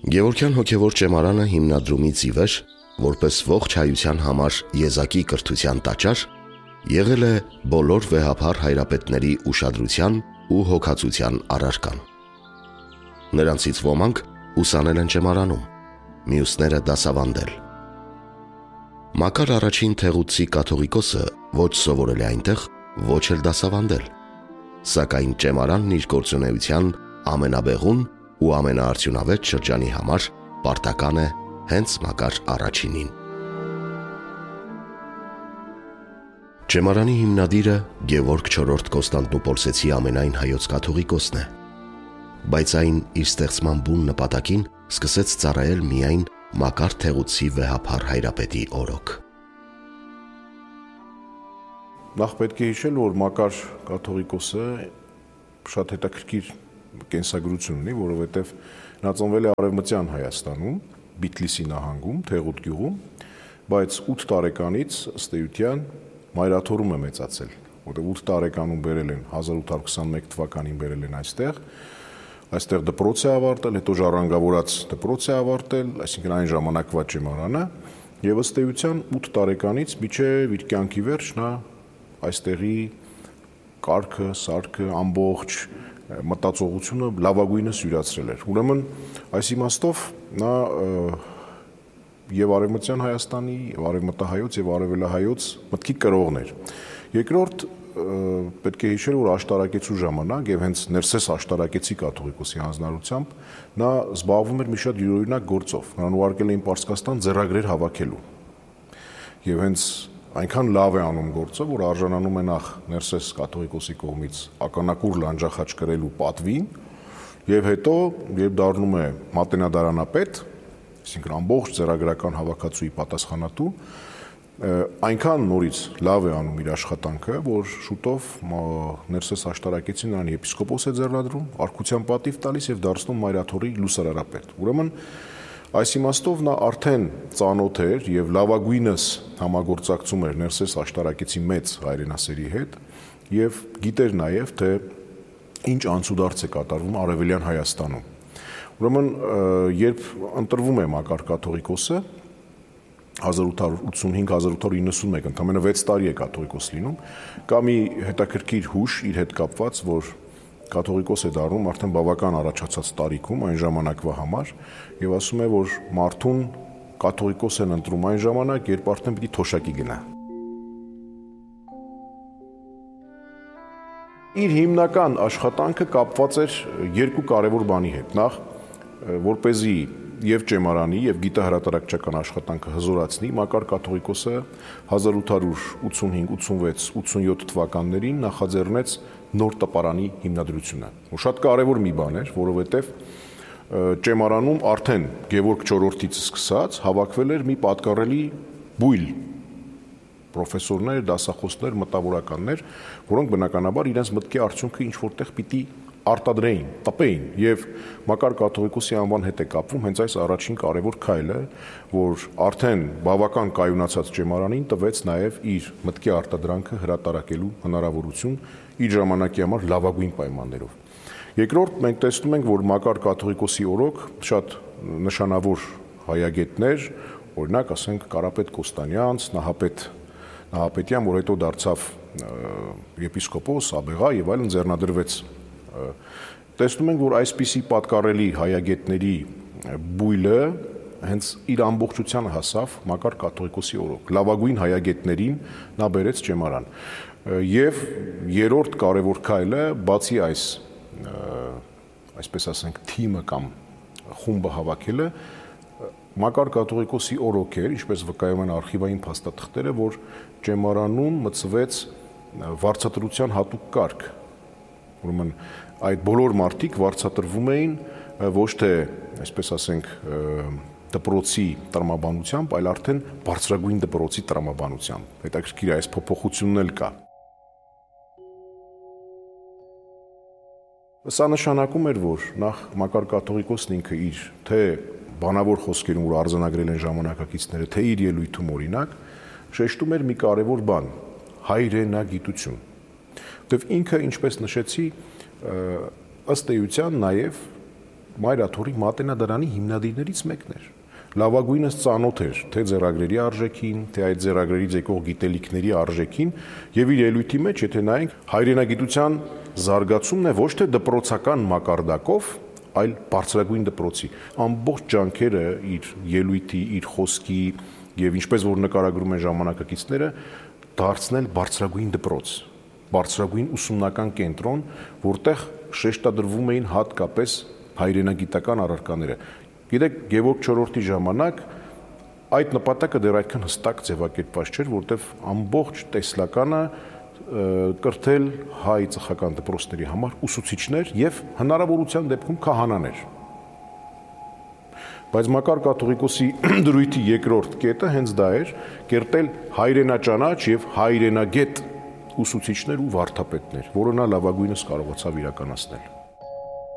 Գևորգյան հոգևոր ճեմարանը հիմնադրումից ի վեր, որպես ողջ հայության համար եզակի կրթության տաճար, եղել է բոլոր վեհափառ հայրապետների ուշադրության ու հոգացության առարկան։ Նրանցից ոմանք ուսանել են ճեմարանում, մյուսները դասավանդել։ Մակար առաջին թեղուցի կաթողիկոսը ոչ սովորել է այնտեղ, ոչ էլ դասավանդել, սակայն ճեմարանն իր գործունեության ամենաբեղուն ու ամենաարդյունավետ շրջանի համար պարտական է հենց Մակար առաջինին։ Ճեմարանի հիմնադիրը Գևորգ IV Կոստանդնուպոլսեցի ամենայն հայոց կաթողիկոսն է, բայց այն իր ստեղծման բուն նպատակին սկսեց ծառայել միայն Մակար թեղուցի վեհափառ հայրապետի օրոք։ Նախ պետք է հիշել, որ Մակար կաթողիկոսը շատ հետաքրքիր կենսագրություն ունի, որովհետև նա ծնվել է Արևմտյան Հայաստանում, Բիթլիսի նահանգում, Թեղուտ գյուղում, բայց 8 տարեկանից ըստ էության մայրաթորում է մեծացել, որտեղ 8 տարեկանում բերել են 1821 թվականին բերել են այստեղ դպրոց է ավարտել, հետո ժառանգավորած դպրոց է ավարտել, այսինքն այն ժամանակվա ճեմարանը, եւ ըստ էության 8 տարեկանից մինչեւ իր կյանքի վերջ նա այստեղի կարգը, սարքը, ամբողջ մտածողությունը լավագույնս յուրացրել էր։ Ուրեմն այս իմաստով նա եւ Արևմտյան Հայաստանի, եւ Արևմտահայոց եւ Արևելահայոց մտքի կրողն էր։ Երկրորդ պետք է հիշել, որ աշտարակեցու ժամանակ եւ հենց Ներսես աշտարակեցի կաթողիկոսի հանձնարարությամբ նա զբաղվում էր մի շատ յուրօրինակ գործով։ Նրան ուղարկել էին Պարսկաստան ձեռագրեր հավաքելու։ Եվ հենց այնքան լավ է անում գործը, որ արժանանում է նախ Ներսես կաթողիկոսի կողմից ականակուր լանջախաչ կրելու պատվին, եւ հետո, երբ դառնում է մատենադարանապետ, այսինքն ամբողջ ձեռագրական հավաքածուի պատասխանատու, այնքան նորից լավ է անում իր աշխատանքը, որ շուտով Ներսես աշտարակեցին նրան եպիսկոպոս է ձեռնադրում, արքության պատիվ տալիս եւ դարձնում մայրաթորի լուսարարապետ։ Ուրեմն այս իմաստով նա արդեն ծանոթ էր եւ լավագույնս համագործակցում էր Ներսես աշտարակեցի մեծ հայրենասերի հետ եւ գիտեր նաեւ թե ինչ անցուդարձ է կատարվում Արևելյան Հայաստանում։ Ուրեմն երբ ընտրվում է Մակար կաթողիկոսը 1885-1891, ընդամենը 6 տարի է կաթողիկոս լինում, կա մի հետաքրքիր հուշ իր հետ կապված, որ կաթողիկոս է դառնում արդեն բավական առաջացած տարիքում այն ժամանակվա համար եւ ասում է, որ մարդուն կաթողիկոս են ընտրում այն ժամանակ, երբ արդեն պիտի թոշակի գնա։ Իր հիմնական աշխատանքը կապված էր երկու կարևոր բանի հետ։ Նախ, որպեսզի եւ ճեմարանի եւ գիտահրատարակչական աշխատանքը հզորացնի, Մակար կաթողիկոսը 1885, 86, 87 թվականներին նախաձեռնեց նոր տպարանի հիմնադրությունը։ Շատ կարևոր մի բան էր, որովհետեւ ճեմարանում արդեն Գևորգ IV-ից սկսած հավաքվել էր մի պատկառելի բույլ պրոֆեսորներ, դասախոսներ, մտավորականներ, որոնք բնականաբար իրենց մտքի արդյունքը ինչ որտեղ պիտի արտադրեին, տպեին եւ Մակար կաթողիկոսի անվան հետ է կապվում հենց այս առաջին կարևոր քայլը, որ արդեն բավական կայունացած ճեմարանին տվեց նաեւ իր մտքի արտադրանքը հրատարակելու հնարավորություն իր ժամանակի համար լավագույն պայմաններով։ Երկրորդ, մենք տեսնում ենք, որ Մակար կաթողիկոսի օրոք շատ նշանավոր հայագետներ, օրինակ, ասենք Կարապետ Կոստանյանց, Նահապետյան, որ հետո դարձավ եպիսկոպոս, աբեղա եւ այլն ձեռնադրվեց։ Տեսնում ենք, որ այսպիսի պատկառելի հայագետների բույլը հենց իր ամբողջությանը հասավ Մակար կաթողիկոսի օրոք։ Լավագույն հայագետներին նա բերեց ճեմարան։ Եվ երրորդ կարևոր քայլը, բացի այսպես ասենք թիմը կամ խումբը հավաքելը, Մակար կաթողիկոսի օրոք էր, ինչպես վկայում են արխիվային փաստաթղթերը, որ ճեմարանում մտցվեց վարձատրության հատուկ կարգ։ Ուրեմն այդ բոլոր մարդիկ վարձատրվում էին ոչ թե, այսպես ասենք, դպրոցի տրամաբանությամբ, այլ արդեն բարձրագույն դպրոցի տրամաբանությամբ։ Հետաքրքիր է, այս փոփոխությունն էլ կա։ Սա նշանակում էր, որ նախ Մակար կաթողիկոսն ինքը իր թե բանավոր խոսքերում, որ արձանագրել են ժամանակակիցները, թե իր ելույթում օրինակ, շեշտում էր մի կարևոր բան՝ հայրենագիտություն։ Որտեվ ինքը, ինչպես նշեցի, ըստ էության նաև Մայրաթորի մատենադարանի հիմնադիրներից մեկն էր։ Լավագույնս ծանոթ էր թե ձեռագրերի արժեքին, թե այդ ձեռագրերից եկող գիտելիքների արժեքին, եւ իր ելույթի մեջ, եթե նայենք, հայրենագիտության զարգացումն է ոչ թե դպրոցական մակարդակով, այլ բարձրագույն դպրոցի։ Ամբողջ ջանքերը իր ելույթի, իր խոսքի եւ ինչպես որ նկարագրում են ժամանակակիցները, դարձնել բարձրագույն դպրոց, բարձրագույն ուսումնական կենտրոն, որտեղ շեշտադրվում էին հատկապես հայրենագիտական առարկաները։ Գիտեք, Գևորգ IV-ի ժամանակ այդ նպատակը դեռ այդքան հստակ ձևակերպված չէր, որտեղ ամբողջ տեսլականը կրթել հայ ծխական դպրոցների համար ուսուցիչներ եւ հնարավորության դեպքում քահանաներ։ Բայց Մակար կաթողիկոսի դրույթի երկրորդ կետը հենց դա էր, կերտել հայրենաճանաչ եւ հայրենագետ ուսուցիչներ ու վարդապետներ, որը նա լավագույնս կարողացավ իրականացնել։